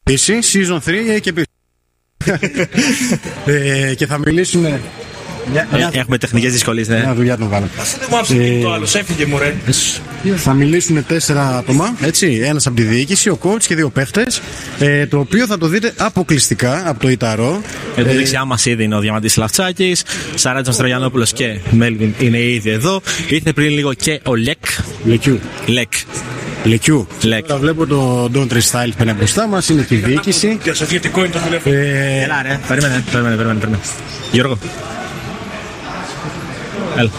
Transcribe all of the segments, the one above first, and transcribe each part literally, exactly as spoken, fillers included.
πίσει, season τρία και πίσω. ε, και θα μιλήσουν. Ε, έχουμε τεχνικές δυσκολίες, ναι. Μια δουλειά τον βάλαμε. Δεν μου άφησε ε, το άλλο, έφυγε μου ρε. Θα μιλήσουν τέσσερα άτομα, έτσι, ένας από τη διοίκηση, ο coach και δύο παίχτες, ε, το οποίο θα το δείτε αποκλειστικά από το Ιταρό. Εδώ ε, δεξιά μας ήδη είναι ο Διαμαντής Λαφτσάκης, Σαράτζος Τρογιανόπουλος και Μέλβιν είναι ήδη εδώ. Ήρθε πριν λίγο και ο Λεκ. Λεκιού. Λεκ. Λεκιού. Λεκ. Τώρα βλέπω το Don't Restyle που είναι μπροστά μας, είναι και η διοίκηση. Και σοβιετικό είναι το τηλέφωνο. Ε, Έλα ρε, περίμενε, περίμενε, περίμενε, περίμενε. Γιώργο. Έλα.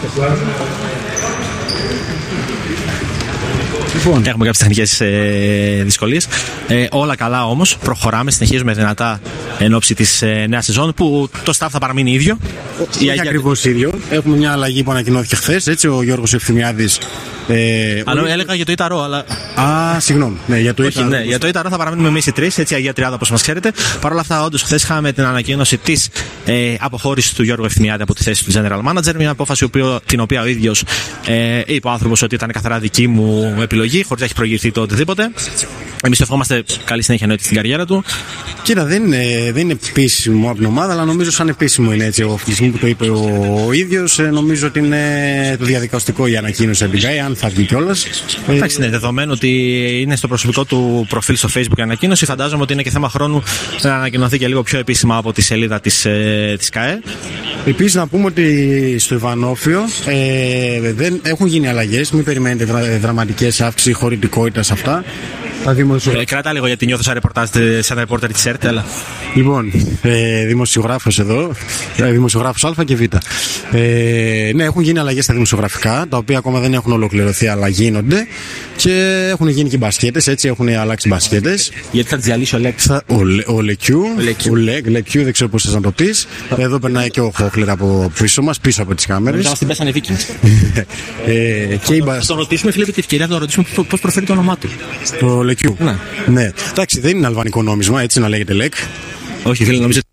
Λοιπόν. Έχουμε κάποιες τεχνικές ε, δυσκολίες. Ε, όλα καλά όμως. Προχωράμε, συνεχίζουμε δυνατά εν ώψη της ε, νέας σεζόν που το staff θα παραμείνει ίδιο. Όχι για... ακριβώς ίδιο. Έχουμε μια αλλαγή που ανακοινώθηκε χθες. Έτσι, ο Γιώργος Ευθυμιάδης. Ε, αλλά ο... έλεγα για το Ιταρό, αλλά. Α, συγγνώμη. Ναι, για το Ιταρό. Ναι, για το Ιταρό θα παραμείνουμε εμείς οι τρεις, έτσι, Αγία Τριάδα όπως μας ξέρετε. Παρ' όλα αυτά, όντως, χθες είχαμε την ανακοίνωση της ε, αποχώρησης του Γιώργου Ευθυμιάδη από τη θέση του General Manager. Μια απόφαση οποίο, την οποία ο ίδιος ε, είπε ο άνθρωπος ότι ήταν καθαρά δική μου επιλογή, χωρίς να έχει προηγηθεί το οτιδήποτε. Εμείς ευχόμαστε καλή συνέχεια εννοείται στην καριέρα του. Κοίτα, δεν είναι, δεν είναι επίσημο από την ομάδα, αλλά νομίζω σαν επίσημο είναι έτσι. Ο στιγμή που το είπε ο, ο ίδιος, νομίζω ότι είναι το διαδικαστικό η ανακοίνωση από την ΚΑΕ, αν θα βγει κιόλας. Εντάξει, είναι δεδομένο ότι είναι στο προσωπικό του προφίλ στο Facebook η ανακοίνωση. Φαντάζομαι ότι είναι και θέμα χρόνου να ανακοινωθεί και λίγο πιο επίσημα από τη σελίδα της, ε, της ΚΑΕ. Επίσης, να πούμε ότι στο Ιβανόφιο ε, δεν έχουν γίνει αλλαγές. Μην περιμένετε δρα, δραματικές αύξηση χωρητικότητας αυτά. Ε, κράτα λίγο γιατί νιώθω σαν ρεπορτάζ, σαν ρεπόρτερ της ΕΡΤ, αλλά. Λοιπόν, ε, δημοσιογράφος εδώ, ε, δημοσιογράφος Α και Β. Ε, ναι, έχουν γίνει αλλαγές στα δημοσιογραφικά, τα οποία ακόμα δεν έχουν ολοκληρωθεί, αλλά γίνονται. Και έχουν γίνει και μπασκέτες, έτσι έχουν αλλάξει μπασκέτες. Γιατί θα τις διαλύσει ο Λέκ. Ο, ο Λεκιού, ο Λέκ, Λεκιού, δεν ξέρω πώς θες να το πεις. Εδώ περνάει και ο Χόχλερ από πίσω μας, πίσω από τις κάμερες. Θα την πέσανε οι Vikings. ε, και η μπασκ... Θα τον ρωτήσουμε, φίλε, την ευκαιρία να τον ρωτήσουμε πώς προφέρει το όνομά του. Το Λεκιού. Ναι. Ναι. Εντάξει, δεν είναι αλβανικό νόμισμα, έτσι να λέγεται Λέκ. Όχι, φίλε, νομίζω.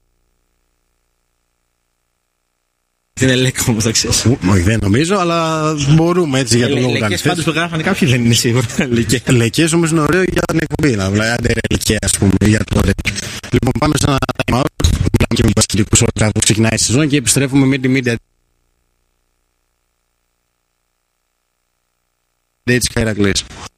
Είναι Λέκ όμως, θα ξέρεις. Όχι, δεν νομίζω, αλλά μπορούμε έτσι για τον λόγο. Λεκές πάντως που γράφανε κάποιοι δεν είναι σίγουρα. Λεκές όμως είναι ωραίο για την εκπομπή. Δηλαδή, άντε ρε Λεκέ, ας πούμε, για το ρε. Λοιπόν, πάμε σε ένα time out. Μιλάμε και με μπασκετικούς όρους που ξεκινάει η σεζόν και επιστρέφουμε με τη media. Έτσι, Καϊρακλής.